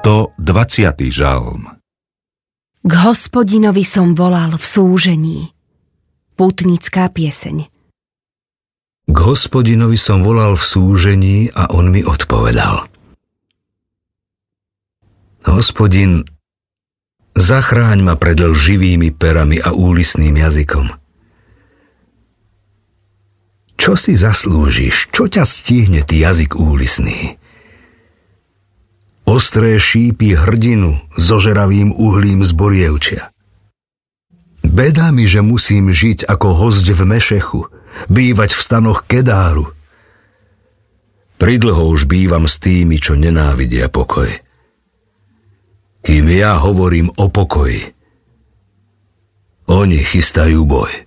120. žalm. K Hospodinovi som volal v súžení. Pútnická pieseň. K Hospodinovi som volal v súžení a on mi odpovedal. Hospodin, zachráň ma pred lživými perami a úlisným jazykom. Čo si zaslúžiš? Čo ťa stihne, ty jazyk úlisný? Ostré šípy hrdinu so žeravým uhlím z borievčia. Beda mi, že musím žiť ako hosť v Mešechu, bývať v stanoch Kedáru. Pridlho už bývam s tými, čo nenávidia pokoj. Kým ja hovorím o pokoji, oni chystajú boj.